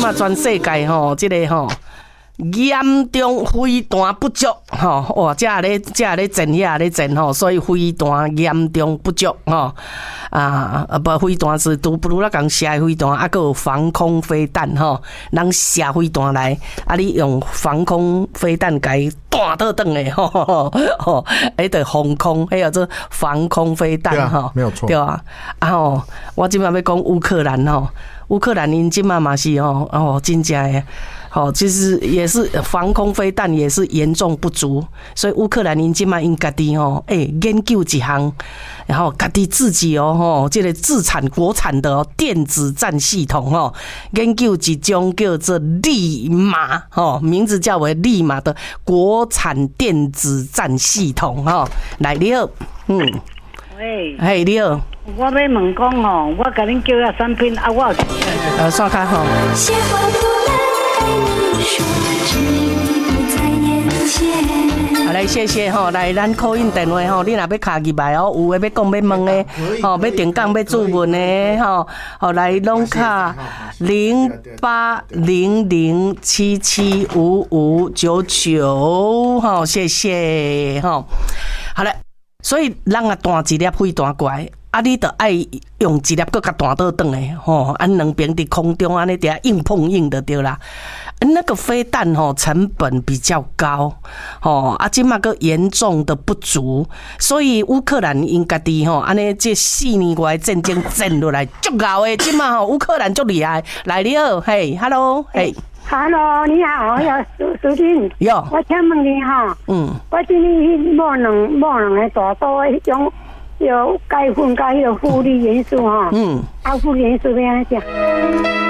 嘛全世界吼，这个吼。严重飞弹不足，吼哇！这咧震，遐咧震吼，所以飞弹严重不足吼。不，飞弹是都不如那讲射飞弹，还有防空飞弹吼。人射飞弹来，你用防空飞弹甲伊弹倒转的吼，迄个防空，迄叫做防空飞弹吼， 没有错， 对啊。吼，我今嘛要讲乌克兰吼，乌克兰因今嘛是吼真正诶。其实也是防空飞弹也是严重不足，所以乌克兰因今嘛因家己研究一项，然后家己自己这个自产国产的电子战系统研究一种叫做利马名字叫为利马的国产电子战系统来你好， 喂， 嘿你好， 我要问讲我甲恁叫下产品我有刷卡好来，谢谢来，咱call in电话你若要卡入来有诶要讲要问诶要定岗要注文诶来拢卡0800775599谢谢好了，所以咱啊弹一粒飞弹过来。你着爱用一粒，搁甲弹倒转诶，两边伫空中安尼底下硬碰硬的对啦。那个飞弹成本比较高，即马个严重的不足，所以乌克兰因家己安尼这4年外战争战落来足够诶，即马乌克兰足厉害。来你好，嘿 ，hello， 嘿。 Hello， 你好，苏婷。 有。 我请问你我今年某两个大刀迄种。有钙分甲迄个负离元素负离元素要安怎食？